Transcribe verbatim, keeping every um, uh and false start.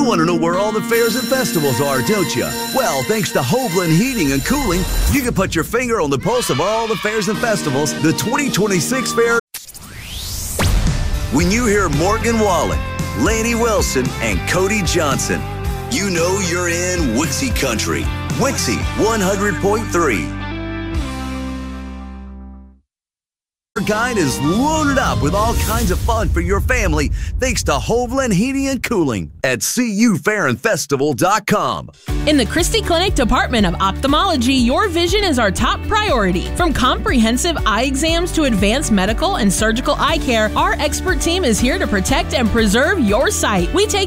want to know where all the fairs and festivals are, don't you? Well, thanks to Hovland Heating and Cooling, you can put your finger on the pulse of all the fairs and festivals. The twenty twenty-six fair. When you hear Morgan Wallen, Laney Wilson, and Cody Johnson, you know you're in Wixie Country. Wixie one hundred point three. Our guide is loaded up with all kinds of fun for your family thanks to Hovland Heating and Cooling at C U fair and festival dot com. In the Christie Clinic Department of Ophthalmology, your vision is our top priority. From comprehensive eye exams to advanced medical and surgical eye care, our expert team is here to protect and preserve your sight. We take